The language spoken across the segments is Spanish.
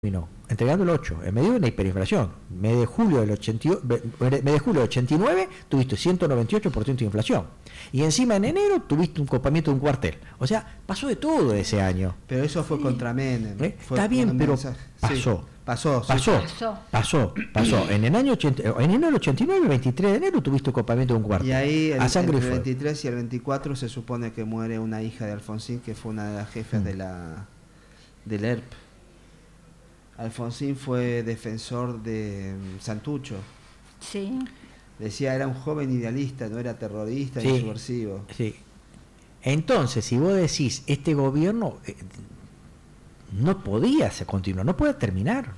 terminó entregando el 8, en medio de una hiperinflación. Mes de julio del 89 tuviste 198% de inflación. Y encima en enero tuviste un copamiento de un cuartel. O sea, pasó de todo ese año. Pero eso fue contra Menem. Está bien, pero pasó. Pasó. En el año en enero del 89, el 23 de enero, tuviste un copamiento de un cuartel. Y ahí, entre el 23 y el 24, se supone que muere una hija de Alfonsín, que fue una de las jefas del ERP. Alfonsín fue defensor de Santucho. Sí. Decía, era un joven idealista, no era terrorista ni subversivo. Sí. Entonces, si vos decís, este gobierno no podía continuar, no puede terminar.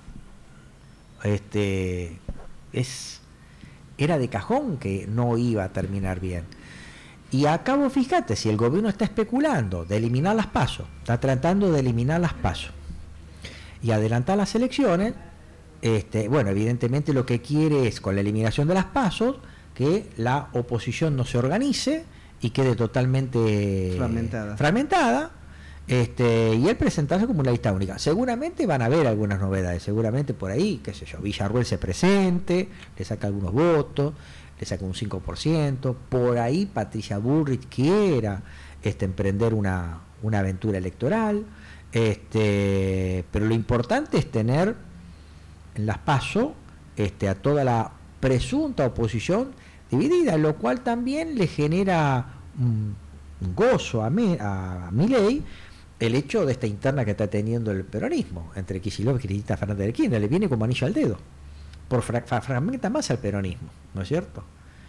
Era de cajón que no iba a terminar bien. Y acá vos fíjate, si el gobierno está especulando de eliminar las PASO, está tratando de eliminar las PASO y adelantar las elecciones, bueno, evidentemente lo que quiere es, con la eliminación de las PASO, que la oposición no se organice y quede totalmente fragmentada, y él presentarse como una lista única. Seguramente van a haber algunas novedades, seguramente por ahí, qué sé yo, Villarruel se presente, le saca algunos votos, le saca un 5%, por ahí Patricia Bullrich quiera emprender una aventura electoral, pero lo importante es tener en las PASO a toda la presunta oposición dividida, lo cual también le genera un gozo a Milei el hecho de esta interna que está teniendo el peronismo entre Kicillof y Cristina Fernández de Kirchner. Le viene como anillo al dedo, fragmenta más al peronismo, ¿no es cierto?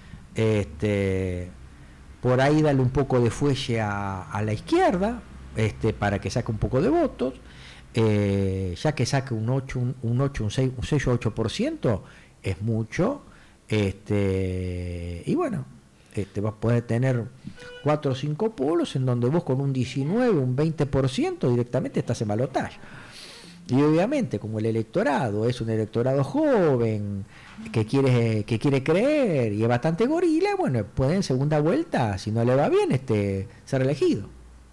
Por ahí darle un poco de fuelle a la izquierda, para que saque un poco de votos, ya que saque un 6 o 8% es mucho, y bueno, vas a poder tener 4 o 5 polos en donde vos con un 19, un 20% directamente estás en balotaje. Y obviamente, como el electorado es un electorado joven que quiere creer y es bastante gorila, bueno, puede en segunda vuelta, si no le va bien, ser elegido.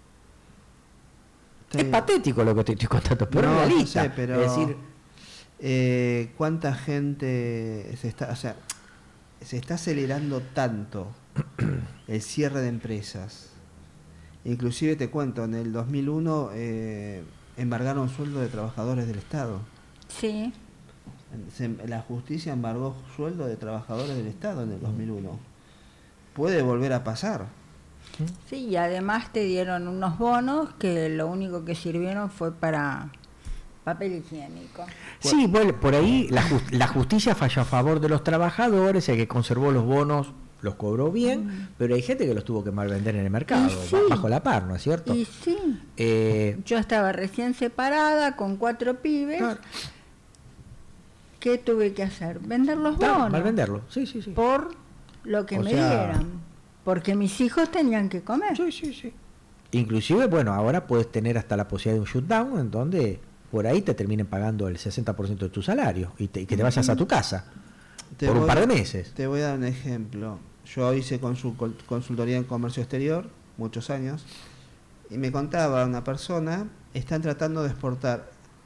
Es patético lo que te estoy contando, pero es realista. No sé, pero es decir, ¿cuánta gente se está acelerando tanto el cierre de empresas? Inclusive te cuento, en el 2001 embargaron sueldos de trabajadores del Estado. Sí. La justicia embargó sueldos de trabajadores del Estado en el 2001. Puede volver a pasar. Sí, y además te dieron unos bonos que lo único que sirvieron fue para papel higiénico. Sí, bueno, por ahí la justicia falló a favor de los trabajadores, el que conservó los bonos los cobró bien, pero hay gente que los tuvo que malvender en el mercado, bajo la par, ¿no es cierto? Y sí. Yo estaba recién separada con 4 pibes. Claro. ¿Qué tuve que hacer? Vender los bonos. Malvenderlos, sí. Por lo que me dieran. Porque mis hijos tenían que comer. Sí. Inclusive, bueno, ahora puedes tener hasta la posibilidad de un shutdown en donde por ahí te terminen pagando el 60% de tu salario y que te vayas a tu casa por un par de meses. Te voy a dar un ejemplo. Yo hice consultoría en comercio exterior muchos años y me contaba una persona, están tratando de exportar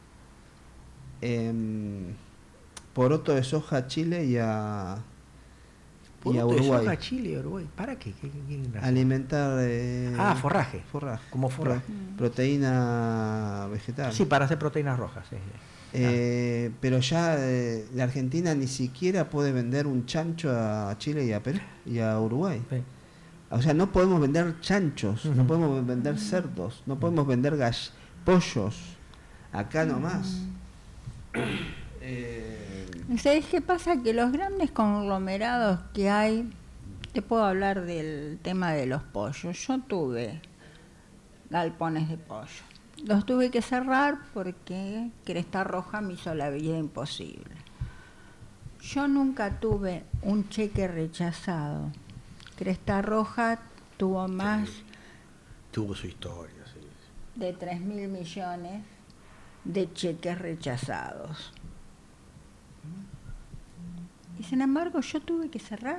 poroto de soja a Chile y a Uruguay. De soja, Chile y Uruguay. ¿Para qué? Alimentar. Forraje. Como forraje. Proteína vegetal. Sí, para hacer proteínas rojas. Sí. Pero ya la Argentina ni siquiera puede vender un chancho a Chile y a Perú y a Uruguay. Sí. O sea, no podemos vender chanchos, no podemos vender cerdos, no podemos vender pollos. Acá nomás. ¿Sabes qué pasa? Que los grandes conglomerados que hay, te puedo hablar del tema de los pollos. Yo tuve galpones de pollo. Los tuve que cerrar porque Cresta Roja me hizo la vida imposible. Yo nunca tuve un cheque rechazado. Cresta Roja tuvo más... Tuvo su historia, sí. De 3.000 millones de cheques rechazados. Y sin embargo yo tuve que cerrar.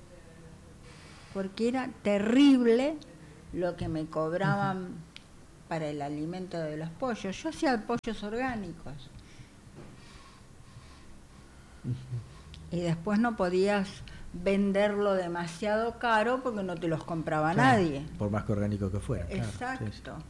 Porque era terrible lo que me cobraban para el alimento de los pollos. Yo hacía pollos orgánicos. Y después no podías venderlo demasiado caro porque no te los compraba nadie. Por más que orgánico que fuera. Exacto. Claro, sí, sí.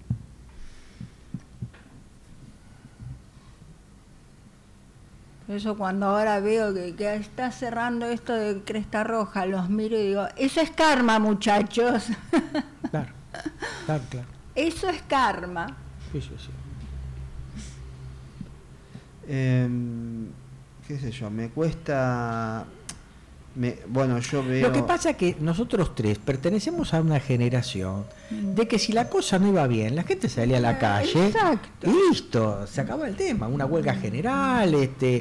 Por eso cuando ahora veo que está cerrando esto de Cresta Roja, los miro y digo, eso es karma, muchachos. Claro. Eso es karma. Sí, sí, sí. Qué sé yo, me cuesta... bueno, yo veo... Lo que pasa es que nosotros tres pertenecemos a una generación de que si la cosa no iba bien, la gente salía a la calle. Exacto. Y listo, se acabó el tema. Una huelga general,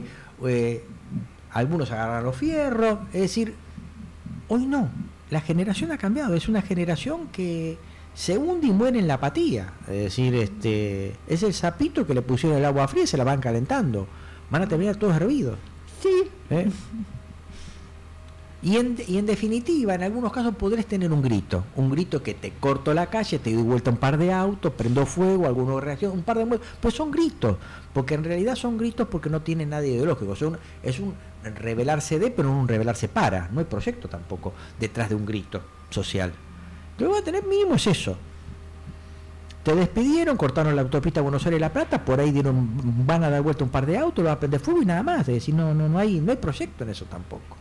algunos agarran los fierros. Es decir, hoy no. La generación ha cambiado. Es una generación que se hunde y muere en la apatía. Es decir, es el sapito que le pusieron el agua fría y se la van calentando. Van a terminar todos hervidos. Sí. Y en definitiva, en algunos casos podrás tener un grito que te corto la calle, te doy vuelta un par de autos, prendo fuego, alguna reacción, un par de muertos, pues son gritos, porque en realidad son gritos porque no tienen nada ideológico, es un rebelarse pero no un rebelarse para, no hay proyecto tampoco detrás de un grito social. Lo que va a tener mínimo es eso. Te despidieron, cortaron la autopista Buenos Aires-La Plata, por ahí van a dar vuelta un par de autos, van a prender fuego y nada más, es decir, no hay proyecto en eso tampoco.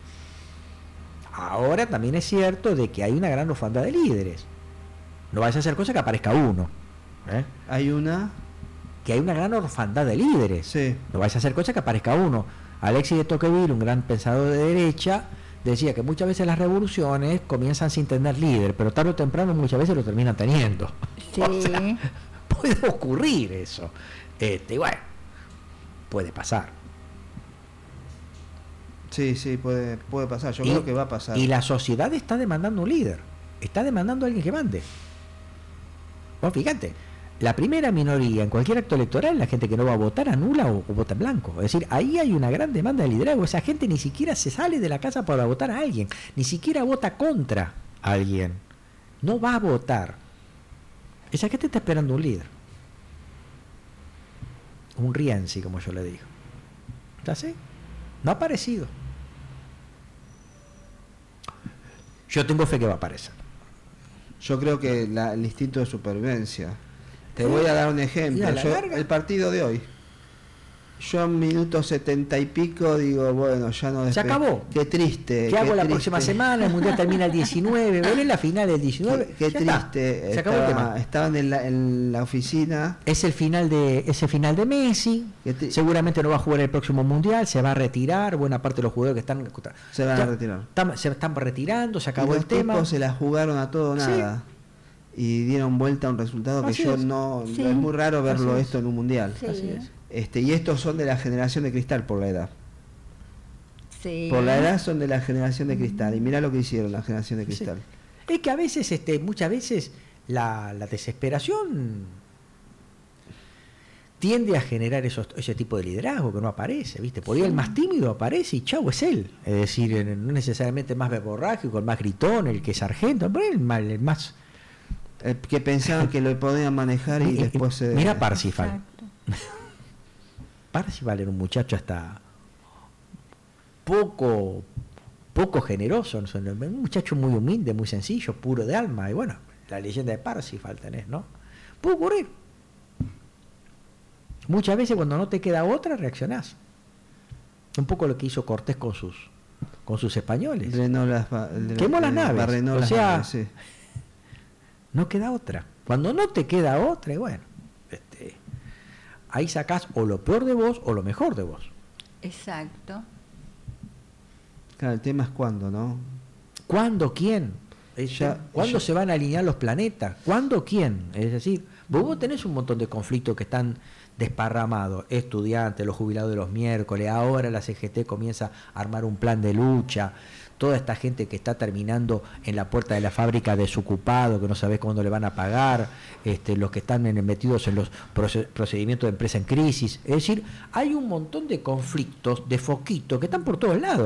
Ahora también es cierto de que hay una gran orfandad de líderes. No vayas a hacer cosa que aparezca uno. Hay una gran orfandad de líderes. Sí. No vayas a hacer cosa que aparezca uno. Alexis de Tocqueville, un gran pensador de derecha, decía que muchas veces las revoluciones comienzan sin tener líder, pero tarde o temprano muchas veces lo terminan teniendo. Sí. O sea, puede ocurrir eso. Bueno, puede pasar. Sí, puede pasar. Yo creo que va a pasar. Y la sociedad está demandando un líder. Está demandando a alguien que mande. Bueno, fíjate, la primera minoría en cualquier acto electoral es la gente que no va a votar, anula o vota en blanco. Es decir, ahí hay una gran demanda de liderazgo. Esa gente ni siquiera se sale de la casa para votar a alguien. Ni siquiera vota contra a alguien. No va a votar. Esa gente está esperando un líder. Un Rienzi, como yo le digo. ¿Está así? No ha aparecido. Yo tengo fe que va a aparecer. Yo creo que el instinto de supervivencia. Te voy a dar un ejemplo. El partido de hoy. Yo en minuto 70 y pico digo, bueno, ya no... Se acabó. Qué triste. ¿Qué hago la próxima semana? El Mundial termina el 19. Veré la final del 19. Qué triste. Se acabó el tema. Estaban en la oficina. Es el final de Messi. Seguramente no va a jugar el próximo Mundial. Se va a retirar. Buena parte de los jugadores que están... Se van a retirar. Se están retirando. Se acabó y el tema. Los tipos se la jugaron a todo nada. Sí. Y dieron vuelta a un resultado Así que yo es. no... Sí. Es muy raro verlo esto en un Mundial. Sí. Así es. Y estos son de la generación de cristal por la edad. Sí. Por la edad son de la generación de cristal. Y mirá lo que hicieron la generación de cristal. Sí. Es que a veces, muchas veces, la desesperación tiende a generar ese tipo de liderazgo que no aparece, ¿viste? Por ahí el más tímido aparece y chau, es él. Es decir, no necesariamente el más verborrágico, el más gritón, el que es sargento, pero el más... que pensaban que lo podían manejar y después se... Mira Parsifal. Exacto. Parsifal era un muchacho hasta poco generoso, un muchacho muy humilde, muy sencillo, puro de alma. Y bueno, la leyenda de Parsifal tenés, ¿no? Puede ocurrir. Muchas veces cuando no te queda otra, reaccionás. Un poco lo que hizo Cortés con sus españoles. Quemó las naves. O sea, sí. No queda otra. Cuando no te queda otra, y bueno, ahí sacás o lo peor de vos o lo mejor de vos. Exacto. Claro, el tema es cuándo, ¿no? ¿Cuándo? ¿Quién? ¿Cuándo se van a alinear los planetas? ¿Cuándo? ¿Quién? Es decir, vos tenés un montón de conflictos que están desparramados. Estudiantes, los jubilados de los miércoles, ahora la CGT comienza a armar un plan de lucha. Toda esta gente que está terminando en la puerta de la fábrica desocupado, que no sabés cuándo le van a pagar, los que están metidos en los procedimientos de empresa en crisis. Es decir, hay un montón de conflictos, de foquitos, que están por todos lados.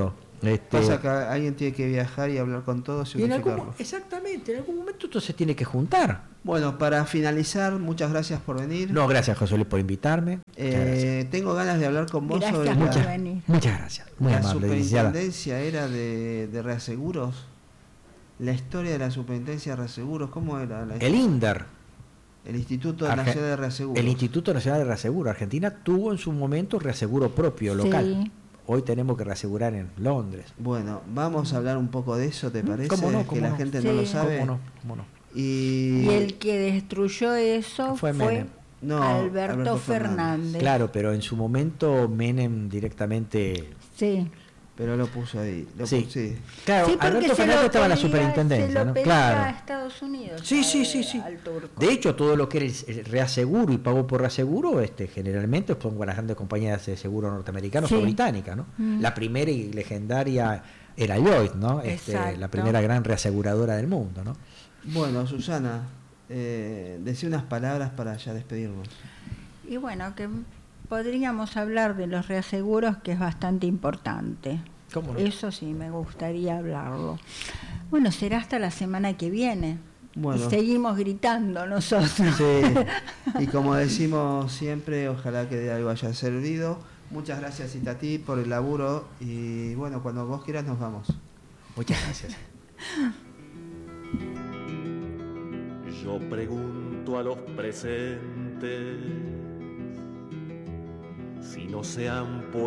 Pasa que alguien tiene que viajar y hablar con todos y unificarlos. Exactamente, en algún momento esto se tiene que juntar. Bueno, para finalizar, muchas gracias por venir. No, gracias José Luis por invitarme. Tengo ganas de hablar con vos Gracias sobre por venir. Muchas gracias, muy la amable, licenciada. superintendencia era de reaseguros. La historia de la superintendencia de reaseguros, ¿cómo era? El INDER. El Instituto Nacional de Reaseguros. El Instituto Nacional de Reaseguro. Argentina tuvo en su momento reaseguro propio, local. Sí. Hoy tenemos que reasegurar en Londres. Bueno, vamos a hablar un poco de eso, ¿te parece? ¿Cómo no? Que la gente no Sí. lo sabe. ¿Cómo no? Y el que destruyó eso Fue fue Menem. No, Alberto Fernández. Claro, pero en su momento Menem directamente... Sí. Pero lo puso ahí. Sí. Sí. Claro, Sí, porque Alberto se Fernández lo estaba en la pedía- superintendencia, se lo ¿no? pedía Claro. a Estados Unidos. Sí. Al turco. De hecho, todo lo que era el reaseguro y pago por reaseguro, generalmente son las grandes compañías de seguro norteamericanas Sí. o británicas, ¿no? La primera y legendaria era Lloyd, ¿no? Exacto. La primera gran reaseguradora del mundo, ¿no? Bueno, Susana, decía unas palabras para ya despedirnos. Y bueno, que podríamos hablar de los reaseguros, que es bastante importante. ¿Cómo no? Eso sí, me gustaría hablarlo. Bueno, será hasta la semana que viene. Bueno. Y seguimos gritando nosotros. Sí. Y como decimos siempre, ojalá que de algo haya servido. Muchas gracias, Itatí, por el laburo. Y bueno, cuando vos quieras nos vamos. Muchas gracias. Yo pregunto a los presentes si no se han